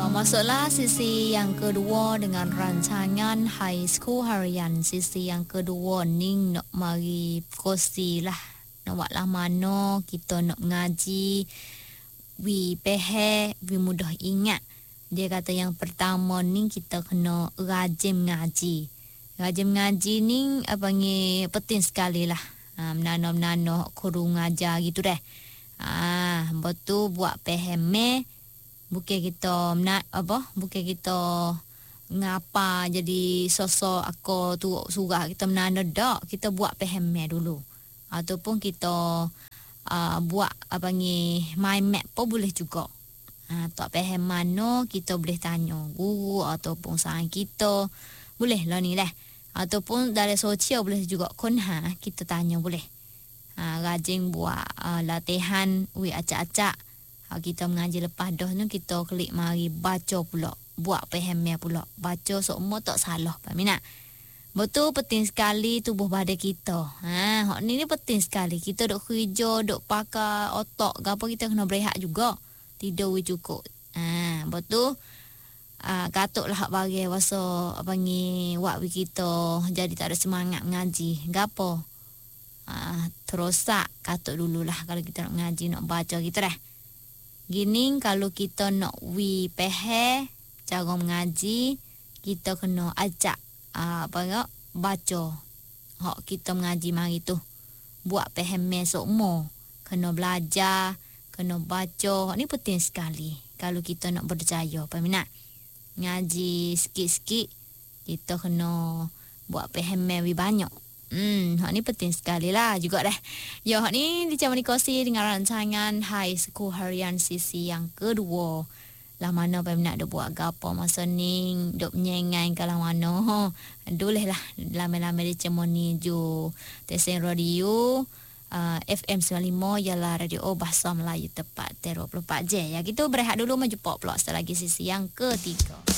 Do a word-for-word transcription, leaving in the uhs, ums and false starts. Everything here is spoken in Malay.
Masuklah sisi yang kedua dengan rancangan High School Harian. Sisi yang kedua ni nak mari kosi lah. Nak buat lah mana kita nak mengaji. We pehe, we mudah ingat. Dia kata yang pertama ni kita kena rajin mengaji. Rajin mengaji ni apa ni penting sekali lah. Ha, menanam-menanam kurung ajar gitu deh. Ah, ha, betul buat pehe me. Bukan kita nak apa? Bukan kita ngapa jadi sosok aku tu surah kita menanda dak. Kita buat paham dulu. Ataupun kita uh, buat apa ni mind map pun boleh juga. Ha, tak faham mana kita boleh tanya guru ataupun sahabat kita. Boleh lah ni lah. Ataupun dari sosial boleh juga konha kita tanya boleh. Ha, rajin buat uh, latihan we acak-acak. Ha, kita mengaji lepas dah ni kita klik mari baca pula. Buat paham pula. Baca semua tak salah. Faham tak? Betul penting sekali tubuh badan kita. Ha, hak ni ni penting sekali. Kita duk kerja, duk pakai otak, gapo kita kena berehat juga. Tidur cukup. Ha, betul. Ah, katuklah hak bagi wasa apa ni wak kita jadi tak ada semangat mengaji. Gapo? Ah, terosak katuk dululah kalau kita nak mengaji, nak baca gitu dah. Gini kalau kita nak wi pehe cara mengaji, kita kena ajak uh, apa enggak baca. Hak kita mengaji mari tu. Buat paham semua. Kena belajar, kena baca. Hak ni penting sekali kalau kita nak berjaya. Faham tak? Ngaji sikit-sikit kita kena buat paham lebih banyak. Hmm, hak ni penting sekali lah juga dah. Ya, hak ni dicamani kosi dengan rancangan High School Harian sisi yang kedua. Lah mana pun nak buat gapo masa ni, duk menyengai kalau mana. Duleh lah lama-lama dicamani ju Tesen Radio uh, F M sembilan puluh lima ialah radio bahasa Melayu tepat dua puluh empat jam. Ya gitu berehat dulu, menjumpa pula setelah lagi sisi yang ketiga.